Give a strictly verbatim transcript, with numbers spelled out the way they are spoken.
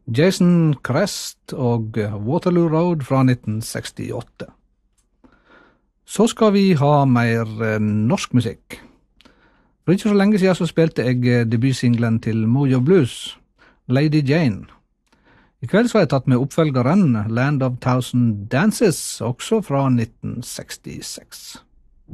Jason Crest og Waterloo Road fra nitten sekstiåtte. Så skal vi ha mer eh, norsk musikk. For ikke så lenge siden så spilte jeg eh, debutsinglen til Mojo Blues, Lady Jane. I kveld så har jeg tatt med oppfølgeren Land of Thousand Dances, også fra nitten sekstiseks.